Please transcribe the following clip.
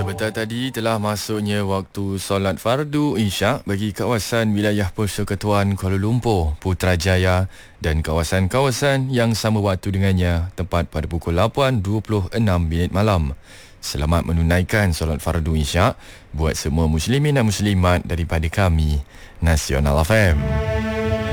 Sebentar tadi telah masuknya waktu solat fardu Isyak bagi kawasan wilayah Persekutuan Kuala Lumpur, Putrajaya dan kawasan-kawasan yang sama waktu dengannya tepat pada pukul 8.26 malam. Selamat menunaikan solat fardu Isyak buat semua muslimin dan muslimat daripada kami, Nasional FM.